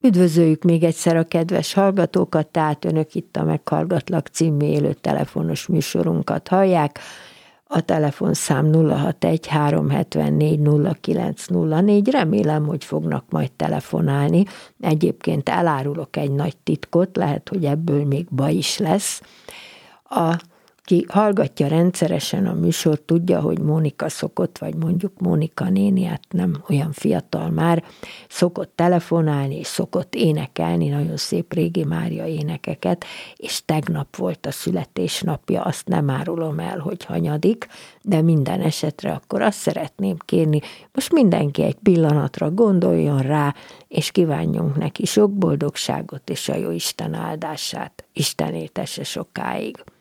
Üdvözöljük még egyszer a kedves hallgatókat, tehát önök itt a Meghallgatlak című élő telefonos műsorunkat hallják. A telefonszám 061-374-0904, remélem, hogy fognak majd telefonálni. Egyébként elárulok egy nagy titkot, lehet, hogy ebből még baj is lesz. Aki hallgatja rendszeresen a műsort, tudja, hogy Mónika szokott, vagy mondjuk Mónika néni, hát nem olyan fiatal már, szokott telefonálni, és szokott énekelni nagyon szép régi Mária énekeket, és tegnap volt a születésnapja, azt nem árulom el, hogy hanyadik, de minden esetre akkor azt szeretném kérni, most mindenki egy pillanatra gondoljon rá, és kívánjunk neki sok boldogságot, és a Jóisten áldását. Isten éltesse sokáig.